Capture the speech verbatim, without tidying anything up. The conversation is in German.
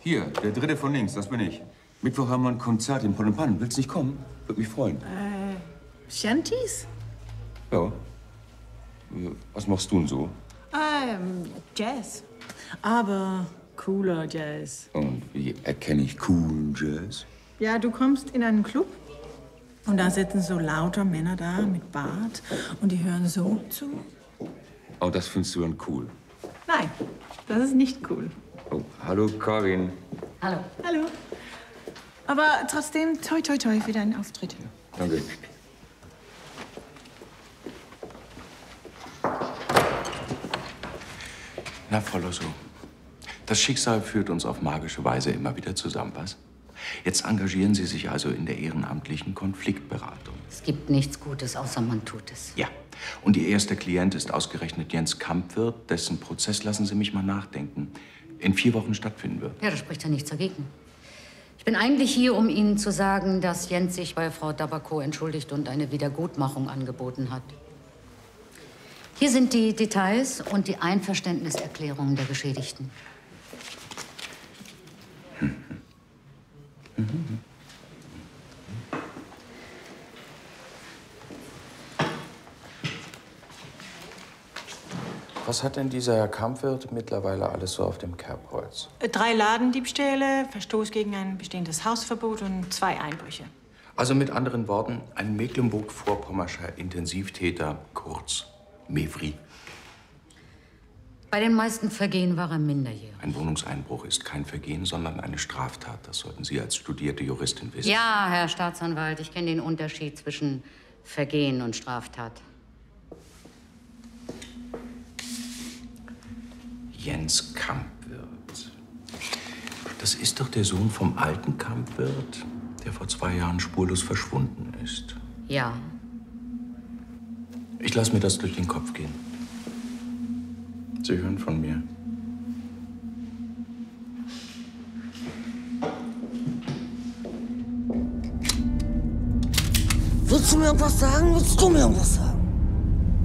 Hier, der dritte von links, das bin ich. Mittwoch haben wir ein Konzert in Polen. Willst nicht kommen? Würde mich freuen. Äh, Shanties? Ja. Was machst du denn so? Ähm, Jazz. Aber cooler Jazz. Und wie erkenne ich coolen Jazz? Ja, du kommst in einen Club und da sitzen so lauter Männer da mit Bart und die hören so zu. Oh, das findest du dann cool? Nein, das ist nicht cool. Oh, hallo, Karin. Hallo. Hallo. Aber trotzdem, toi, toi, toi für deinen Auftritt. Danke. Na, Frau Losso, das Schicksal führt uns auf magische Weise immer wieder zusammen, was? Jetzt engagieren Sie sich also in der ehrenamtlichen Konfliktberatung. Es gibt nichts Gutes, außer man tut es. Ja. Und Ihr erster Klient ist ausgerechnet Jens Kampwirt, dessen Prozess, lassen Sie mich mal nachdenken, in vier Wochen stattfinden wird. Ja, da spricht ja nichts dagegen. Ich bin eigentlich hier, um Ihnen zu sagen, dass Jens sich bei Frau Dabako entschuldigt und eine Wiedergutmachung angeboten hat. Hier sind die Details und die Einverständniserklärungen der Geschädigten. Was hat denn dieser Herr Kampwirt mittlerweile alles so auf dem Kerbholz? Drei Ladendiebstähle, Verstoß gegen ein bestehendes Hausverbot und zwei Einbrüche. Also mit anderen Worten, ein Mecklenburg-Vorpommerscher Intensivtäter, kurz Mevri. Bei den meisten Vergehen war er minderjährig. Ein Wohnungseinbruch ist kein Vergehen, sondern eine Straftat. Das sollten Sie als studierte Juristin wissen. Ja, Herr Staatsanwalt, ich kenne den Unterschied zwischen Vergehen und Straftat. Jens Kampwirt. Das ist doch der Sohn vom alten Kampwirt, der vor zwei Jahren spurlos verschwunden ist. Ja. Ich lasse mir das durch den Kopf gehen. Sie hören von mir. Willst du mir irgendwas sagen? Willst du mir irgendwas sagen?